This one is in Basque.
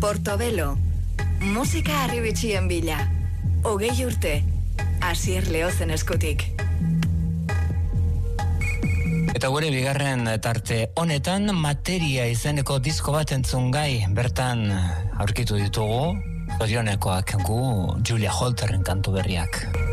Portobelo, musika arribitxien bila. 20 urte, Asier Leozen eskutik. Eta gure bigarren tarte honetan Materia izeneko disko bat entzun gai, bertan aurkitu ditugu zorionekoak gu Julia Holterren kantu berriak.